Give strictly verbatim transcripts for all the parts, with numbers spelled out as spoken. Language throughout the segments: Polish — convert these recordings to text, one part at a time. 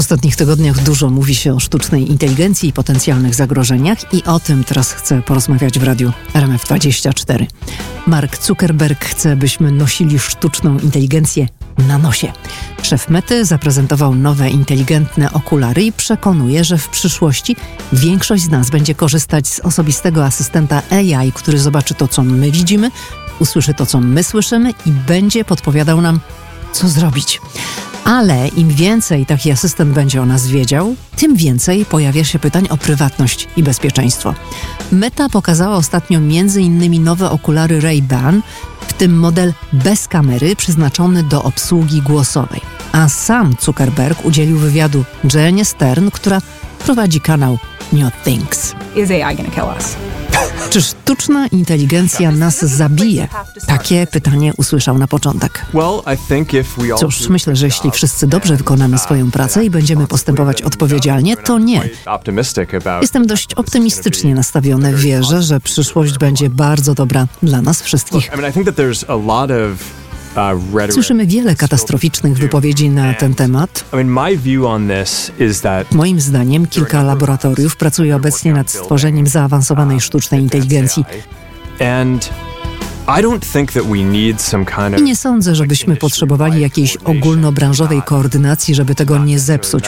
W ostatnich tygodniach dużo mówi się o sztucznej inteligencji i potencjalnych zagrożeniach i o tym teraz chcę porozmawiać w radiu R M F dwadzieścia cztery. Mark Zuckerberg chce, byśmy nosili sztuczną inteligencję na nosie. Szef Mety zaprezentował nowe inteligentne okulary i przekonuje, że w przyszłości większość z nas będzie korzystać z osobistego asystenta A I, który zobaczy to, co my widzimy, usłyszy to, co my słyszymy i będzie podpowiadał nam, co zrobić. Ale im więcej taki asystent będzie o nas wiedział, tym więcej pojawia się pytań o prywatność i bezpieczeństwo. Meta pokazała ostatnio między innymi nowe okulary Ray-Ban, w tym model bez kamery przeznaczony do obsługi głosowej. A sam Zuckerberg udzielił wywiadu Janie Stern, która prowadzi kanał New Things. Is A I gonna kill us? Czy sztuczna inteligencja nas zabije? Takie pytanie usłyszał na początek. Cóż, myślę, że jeśli wszyscy dobrze wykonamy swoją pracę i będziemy postępować odpowiedzialnie, to nie. Jestem dość optymistycznie nastawiony. Wierzę, że przyszłość będzie bardzo dobra dla nas wszystkich. Słyszymy wiele katastroficznych wypowiedzi na ten temat. Moim zdaniem kilka laboratoriów pracuje obecnie nad stworzeniem zaawansowanej sztucznej inteligencji. I nie sądzę, żebyśmy potrzebowali jakiejś ogólnobranżowej koordynacji, żeby tego nie zepsuć.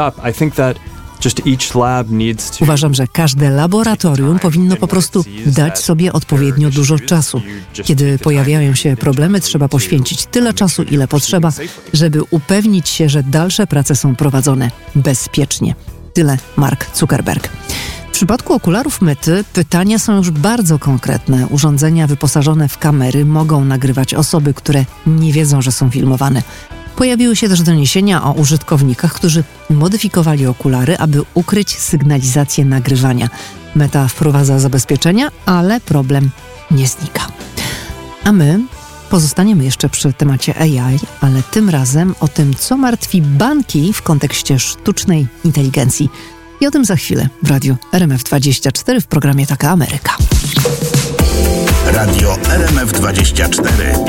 Uważam, że każde laboratorium powinno po prostu dać sobie odpowiednio dużo czasu. Kiedy pojawiają się problemy, trzeba poświęcić tyle czasu, ile potrzeba, żeby upewnić się, że dalsze prace są prowadzone bezpiecznie. Tyle Mark Zuckerberg. W przypadku okularów Mety pytania są już bardzo konkretne. Urządzenia wyposażone w kamery mogą nagrywać osoby, które nie wiedzą, że są filmowane. Pojawiły się też doniesienia o użytkownikach, którzy modyfikowali okulary, aby ukryć sygnalizację nagrywania. Meta wprowadza zabezpieczenia, ale problem nie znika. A my pozostaniemy jeszcze przy temacie A I, ale tym razem o tym, co martwi banki w kontekście sztucznej inteligencji. I o tym za chwilę w radiu R M F dwadzieścia cztery w programie Taka Ameryka. Radio R M F dwadzieścia cztery.